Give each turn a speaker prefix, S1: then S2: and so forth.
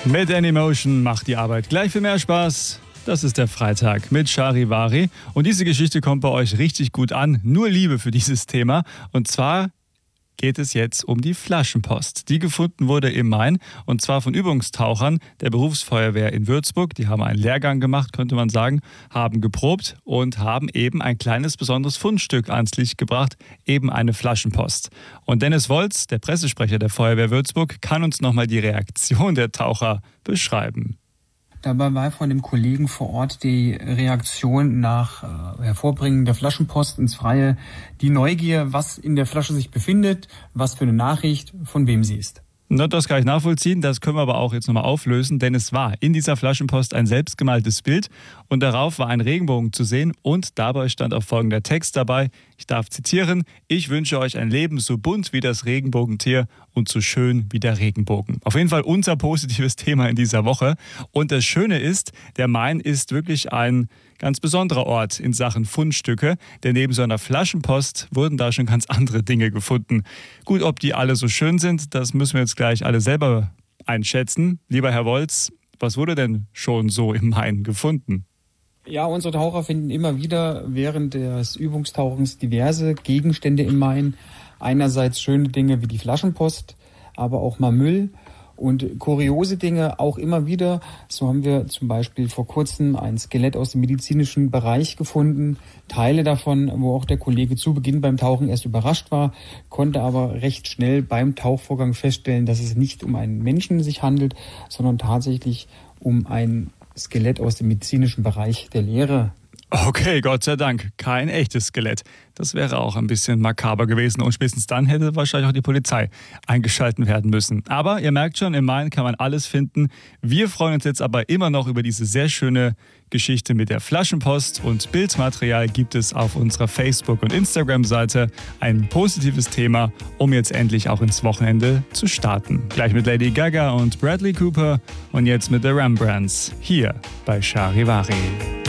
S1: Mit Anymotion macht die Arbeit gleich viel mehr Spaß. Das ist der Freitag mit Charivari. Und diese Geschichte kommt bei euch richtig gut an. Nur Liebe für dieses Thema. Und zwar geht es jetzt um die Flaschenpost, die gefunden wurde im Main, und zwar von Übungstauchern der Berufsfeuerwehr in Würzburg. Die haben einen Lehrgang gemacht, könnte man sagen, haben geprobt und haben eben ein kleines besonderes Fundstück ans Licht gebracht, eben eine Flaschenpost. Und Dennis Wolz, der Pressesprecher der Feuerwehr Würzburg, kann uns nochmal die Reaktion der Taucher beschreiben.
S2: Dabei war von dem Kollegen vor Ort die Reaktion nach Hervorbringen der Flaschenpost ins Freie, die Neugier, was in der Flasche sich befindet, was für eine Nachricht, von wem sie ist.
S1: Na, das kann ich nachvollziehen, das können wir aber auch jetzt nochmal auflösen, denn es war in dieser Flaschenpost ein selbstgemaltes Bild und darauf war ein Regenbogen zu sehen und dabei stand auch folgender Text dabei, ich darf zitieren: Ich wünsche euch ein Leben so bunt wie das Regenbogentier und so schön wie der Regenbogen. Auf jeden Fall unser positives Thema in dieser Woche. Und das Schöne ist, der Main ist wirklich ein ganz besonderer Ort in Sachen Fundstücke, denn neben so einer Flaschenpost wurden da schon ganz andere Dinge gefunden. Gut, ob die alle so schön sind, das müssen wir jetzt gleich alle selber einschätzen. Lieber Herr Wolz, was wurde denn schon so im Main gefunden?
S2: Ja, unsere Taucher finden immer wieder während des Übungstauchens diverse Gegenstände im Main. Einerseits schöne Dinge wie die Flaschenpost, aber auch mal Müll und kuriose Dinge auch immer wieder. So haben wir zum Beispiel vor kurzem ein Skelett aus dem medizinischen Bereich gefunden. Teile davon, wo auch der Kollege zu Beginn beim Tauchen erst überrascht war, konnte aber recht schnell beim Tauchvorgang feststellen, dass es nicht um einen Menschen sich handelt, sondern tatsächlich um ein Skelett aus dem medizinischen Bereich der Lehre.
S1: Okay, Gott sei Dank, kein echtes Skelett. Das wäre auch ein bisschen makaber gewesen und spätestens dann hätte wahrscheinlich auch die Polizei eingeschaltet werden müssen. Aber ihr merkt schon, im Main kann man alles finden. Wir freuen uns jetzt aber immer noch über diese sehr schöne Geschichte mit der Flaschenpost und Bildmaterial gibt es auf unserer Facebook- und Instagram-Seite. Ein positives Thema, um jetzt endlich auch ins Wochenende zu starten. Gleich mit Lady Gaga und Bradley Cooper und jetzt mit The Rembrandts hier bei Charivari.